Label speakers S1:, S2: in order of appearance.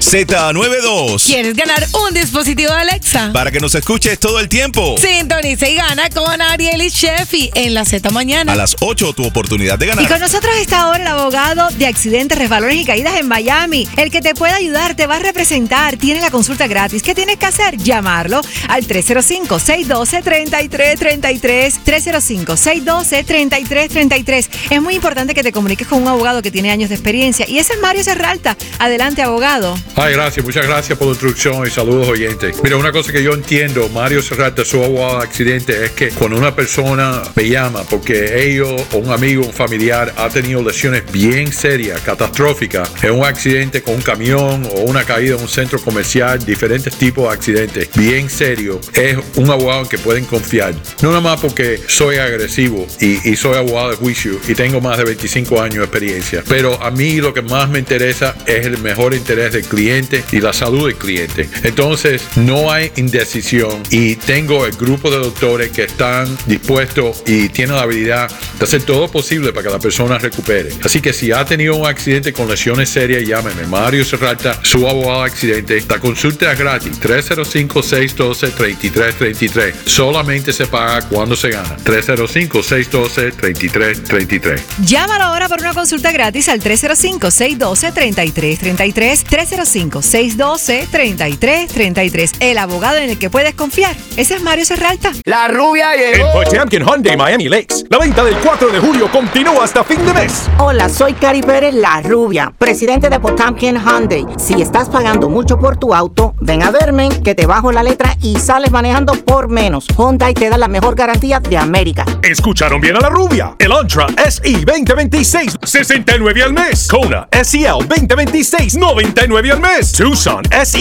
S1: Z92.
S2: ¿Quieres ganar un dispositivo de Alexa?
S1: Para que nos escuches todo el tiempo.
S2: Sintoniza y gana con Ariel y Sheffy en la Z Mañana.
S1: A las 8 tu oportunidad de ganar.
S3: Y con nosotros está ahora el abogado de accidentes, resbalones y caídas en Miami. El que te puede ayudar, te va a representar. Tiene la consulta gratis. ¿Qué tienes que hacer? Llamarlo al 305-612-3333. 305-612-3333. Es muy importante que te comuniques con un abogado que tiene años de experiencia. Y ese es Mario Serralta. Adelante, abogado.
S4: Ay, gracias. Muchas gracias por la introducción y saludos, oyentes. Mira, una cosa que yo entiendo, Mario Serralta, su abogado de accidente, es que cuando una persona me llama porque ellos o un amigo, un familiar ha tenido lesiones bien serias, catastróficas, en un accidente con un camión o una caída en un centro comercial, diferentes tipos de accidentes bien serios, es un abogado en que pueden confiar. No nada más porque soy agresivo y soy abogado de juicio y tengo más de 25 años de experiencia, pero a mí lo que más me interesa es el mejor interés del cliente y la salud del cliente. Entonces, no hay indecisión y tengo el grupo de doctores que están dispuestos y tienen la habilidad de hacer todo posible para que la persona recupere. Así que si ha tenido un accidente con lesiones serias, llámeme. Mario Serralta, su abogado de accidente. La consulta es gratis. 305-612-3333. Solamente se paga cuando se gana. 305-612-3333.
S3: Llámalo ahora por una consulta gratis al 305-612-3333. 305-612-3333. El abogado en el que puedes confiar. Ese es Mario Serralta.
S5: La rubia llegó.
S6: En Potemkin Hyundai Miami Lakes, la venta del 4 de julio continúa hasta fin de mes.
S7: Hola, soy Cari Pérez, la rubia, presidente de Potemkin Hyundai. Si estás pagando mucho por tu auto, ven a verme, que te bajo la letra y sales manejando por menos. Hyundai te da la mejor garantía de América.
S6: ¿Escucharon bien a la rubia? El Antra SE 2026, $69 al mes. Kona SEL 2026, $99 al mes. Tucson SE